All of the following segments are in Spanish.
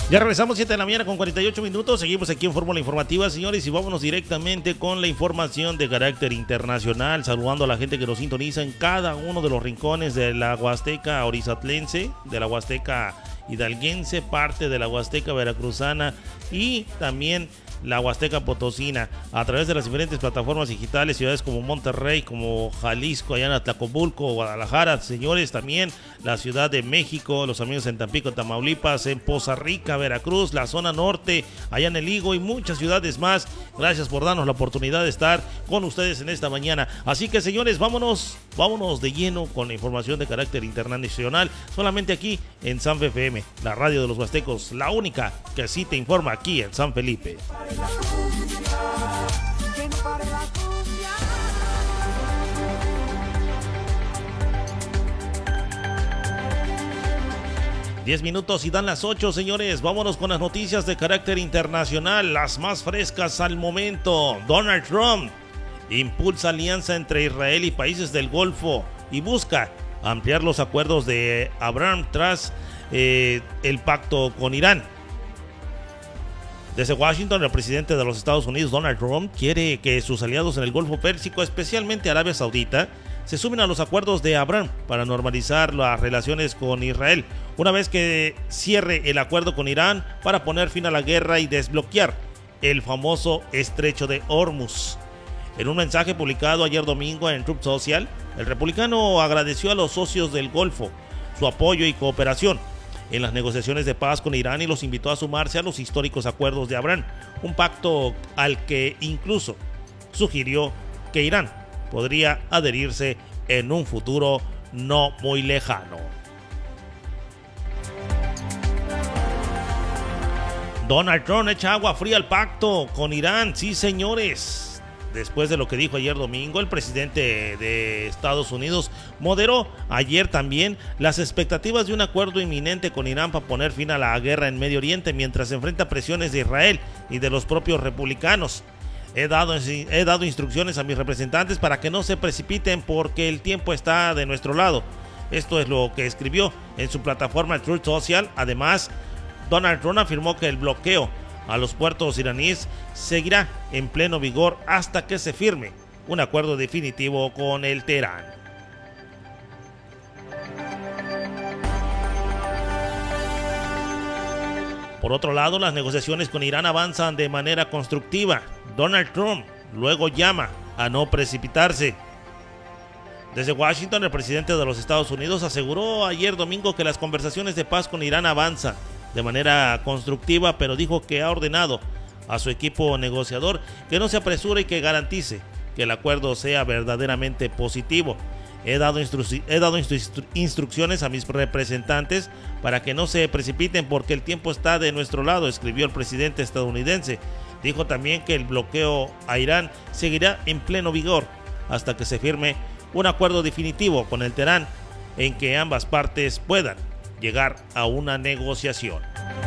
Ya regresamos 7 de la mañana con 48 minutos. Seguimos aquí en Fórmula Informativa, señores, y vámonos directamente con la información de carácter internacional, saludando a la gente que nos sintoniza en cada uno de los rincones de la Huasteca orizatlense, de la Huasteca hidalguense, parte de la Huasteca veracruzana y también la Huasteca potosina, a través de las diferentes plataformas digitales, ciudades como Monterrey, como Jalisco, allá en Atlacomulco, Guadalajara, señores, también la Ciudad de México, los amigos en Tampico, Tamaulipas, en Poza Rica, Veracruz, la zona norte, allá en el Higo y muchas ciudades más. Gracias por darnos la oportunidad de estar con ustedes en esta mañana. Así que, señores, vámonos de lleno con la información de carácter internacional, solamente aquí en San FM, la radio de los huastecos, la única que sí te informa aquí en San Felipe. 10 minutos y dan las 8, señores. Vámonos con las noticias de carácter internacional, las más frescas al momento. Donald Trump impulsa alianza entre Israel y países del Golfo y busca ampliar los acuerdos de Abraham tras el pacto con Irán. Desde Washington, el presidente de los Estados Unidos, Donald Trump, quiere que sus aliados en el Golfo Pérsico, especialmente Arabia Saudita, se sumen a los acuerdos de Abraham para normalizar las relaciones con Israel, una vez que cierre el acuerdo con Irán para poner fin a la guerra y desbloquear el famoso estrecho de Hormuz. En un mensaje publicado ayer domingo en Truth Social, el republicano agradeció a los socios del Golfo su apoyo y cooperación en las negociaciones de paz con Irán y los invitó a sumarse a los históricos acuerdos de Abraham, un pacto al que incluso sugirió que Irán podría adherirse en un futuro no muy lejano. Donald Trump echa agua fría al pacto con Irán, sí, señores. Después de lo que dijo ayer domingo, el presidente de Estados Unidos moderó ayer también las expectativas de un acuerdo inminente con Irán para poner fin a la guerra en Medio Oriente mientras se enfrenta presiones de Israel y de los propios republicanos. He dado instrucciones a mis representantes para que no se precipiten porque el tiempo está de nuestro lado. Esto es lo que escribió en su plataforma Truth Social. Además, Donald Trump afirmó que el bloqueo a los puertos iraníes seguirá en pleno vigor hasta que se firme un acuerdo definitivo con el Teherán. Por otro lado, las negociaciones con Irán avanzan de manera constructiva. Donald Trump luego llama a no precipitarse. Desde Washington, el presidente de los Estados Unidos aseguró ayer domingo que las conversaciones de paz con Irán avanzan de manera constructiva, pero dijo que ha ordenado a su equipo negociador que no se apresure y que garantice que el acuerdo sea verdaderamente positivo. He dado instrucciones a mis representantes para que no se precipiten porque el tiempo está de nuestro lado, escribió el presidente estadounidense. Dijo también que el bloqueo a Irán seguirá en pleno vigor hasta que se firme un acuerdo definitivo con el Teherán en que ambas partes puedan llegar a una negociación.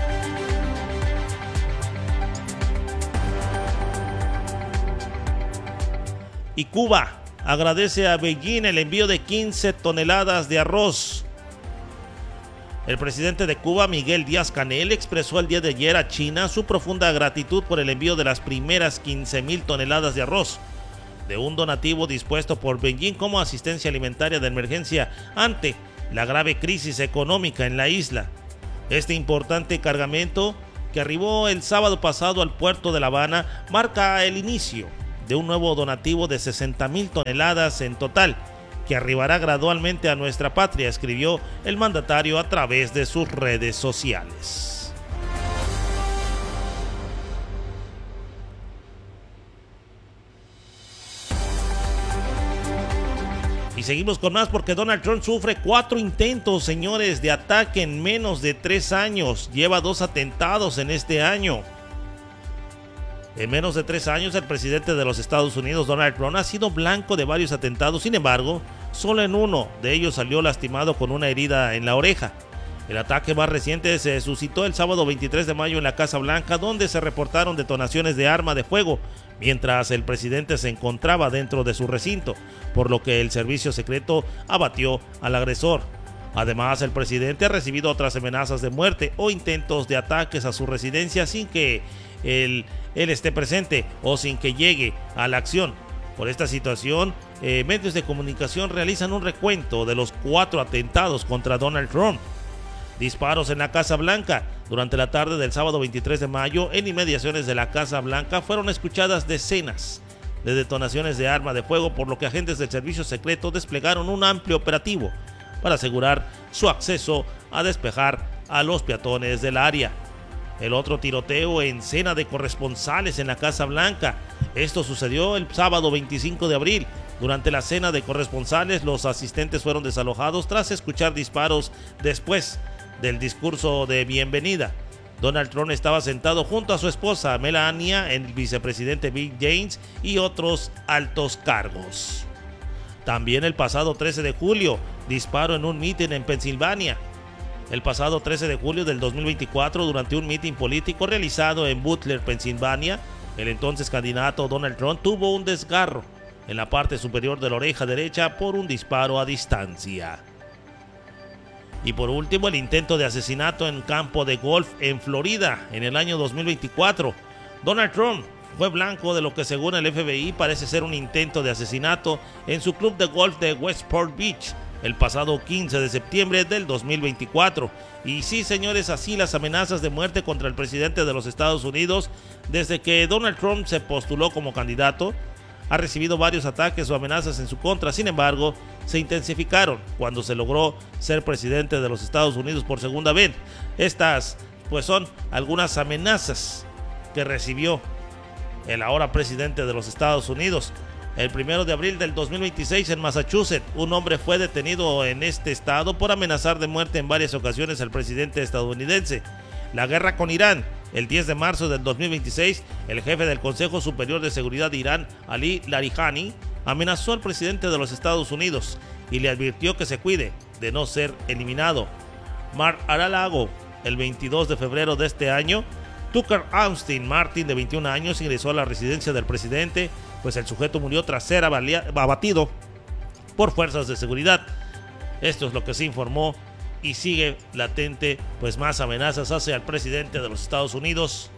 Y Cuba agradece a Beijing el envío de 15 toneladas de arroz. El presidente de Cuba, Miguel Díaz-Canel, expresó el día de ayer a China su profunda gratitud por el envío de las primeras 15,000 toneladas de arroz, de un donativo dispuesto por Beijing como asistencia alimentaria de emergencia ante la grave crisis económica en la isla. Este importante cargamento, que arribó el sábado pasado al puerto de La Habana, marca el inicio de un nuevo donativo de 60,000 toneladas en total, que arribará gradualmente a nuestra patria, escribió el mandatario a través de sus redes sociales. Y seguimos con más porque Donald Trump sufre 4 intentos, señores, de ataque en menos de 3 años. Lleva 2 atentados en este año. En menos de 3 años, el presidente de los Estados Unidos, Donald Trump, ha sido blanco de varios atentados. Sin embargo, solo en uno de ellos salió lastimado con una herida en la oreja. El ataque más reciente se suscitó el sábado 23 de mayo en la Casa Blanca, donde se reportaron detonaciones de arma de fuego mientras el presidente se encontraba dentro de su recinto, por lo que el servicio secreto abatió al agresor. Además, el presidente ha recibido otras amenazas de muerte o intentos de ataques a su residencia sin que él esté presente o sin que llegue a la acción. Por esta situación, medios de comunicación realizan un recuento de los 4 atentados contra Donald Trump. Disparos en la Casa Blanca. Durante la tarde del sábado 23 de mayo, en inmediaciones de la Casa Blanca fueron escuchadas decenas de detonaciones de arma de fuego, por lo que agentes del servicio secreto desplegaron un amplio operativo para asegurar su acceso a despejar a los peatones del área. El otro tiroteo en cena de corresponsales en la Casa Blanca. Esto sucedió el sábado 25 de abril. Durante la cena de corresponsales, los asistentes fueron desalojados tras escuchar disparos después del discurso de bienvenida. Donald Trump estaba sentado junto a su esposa Melania, el vicepresidente Bill Gates y otros altos cargos. También el pasado 13 de julio, disparo en un mitin en Pensilvania. El pasado 13 de julio del 2024, durante un mitin político realizado en Butler, Pensilvania, el entonces candidato Donald Trump tuvo un desgarro en la parte superior de la oreja derecha por un disparo a distancia. Y por último, el intento de asesinato en campo de golf en Florida en el año 2024. Donald Trump fue blanco de lo que, según el FBI, parece ser un intento de asesinato en su club de golf de Westport Beach el pasado 15 de septiembre del 2024. Y sí, señores, así las amenazas de muerte contra el presidente de los Estados Unidos desde que Donald Trump se postuló como candidato. Ha recibido varios ataques o amenazas en su contra. Sin embargo, se intensificaron cuando se logró ser presidente de los Estados Unidos por segunda vez. Estas, pues, son algunas amenazas que recibió el ahora presidente de los Estados Unidos. El 1 de abril del 2026, en Massachusetts, un hombre fue detenido en este estado por amenazar de muerte en varias ocasiones al presidente estadounidense. La guerra con Irán. El 10 de marzo del 2026, el jefe del Consejo Superior de Seguridad de Irán, Ali Larijani, amenazó al presidente de los Estados Unidos y le advirtió que se cuide de no ser eliminado. Mar-a-Lago, el 22 de febrero de este año, Tucker Austin Martin, de 21 años, ingresó a la residencia del presidente, pues el sujeto murió tras ser abatido por fuerzas de seguridad. Esto es lo que se informó. Y sigue latente, pues, más amenazas hacia el presidente de los Estados Unidos.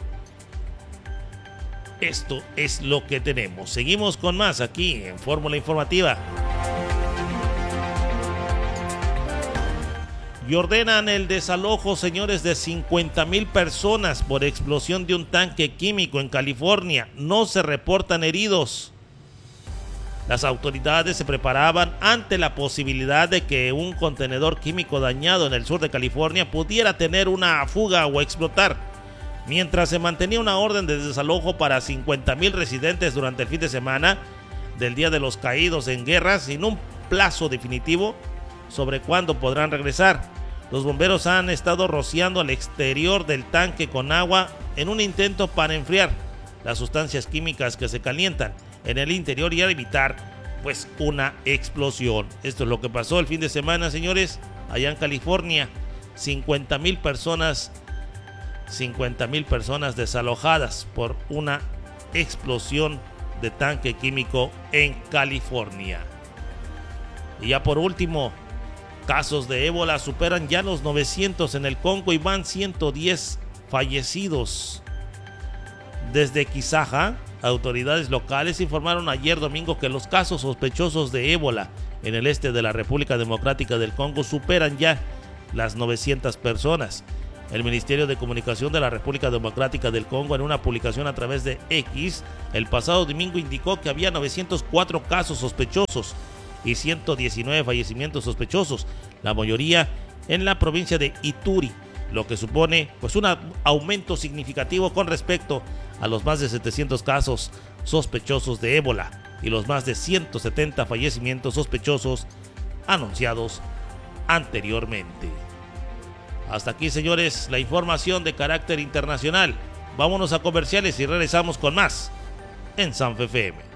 Esto es lo que tenemos. Seguimos con más aquí en Fórmula Informativa. Y ordenan el desalojo, señores, de 50,000 personas por explosión de un tanque químico en California. No se reportan heridos. Las autoridades se preparaban ante la posibilidad de que un contenedor químico dañado en el sur de California pudiera tener una fuga o explotar, mientras se mantenía una orden de desalojo para 50,000 residentes durante el fin de semana del Día de los Caídos en Guerra, sin un plazo definitivo sobre cuándo podrán regresar. Los bomberos han estado rociando al exterior del tanque con agua en un intento para enfriar las sustancias químicas que se calientan en el interior y evitar, pues, una explosión. Esto es lo que pasó el fin de semana, señores, allá en California. 50,000 personas desalojadas por una explosión de tanque químico en California. Y ya por último, casos de ébola superan ya los 900 en el Congo y van 110 fallecidos. Desde Kisaja, autoridades locales informaron ayer domingo que los casos sospechosos de ébola en el este de la República Democrática del Congo superan ya las 900 personas. El Ministerio de Comunicación de la República Democrática del Congo, en una publicación a través de X, el pasado domingo indicó que había 904 casos sospechosos y 119 fallecimientos sospechosos, la mayoría en la provincia de Ituri, lo que supone, pues, un aumento significativo con respecto a los más de 700 casos sospechosos de ébola y los más de 170 fallecimientos sospechosos anunciados anteriormente. Hasta aquí, señores, la información de carácter internacional. Vámonos a comerciales y regresamos con más en Sanfe FM.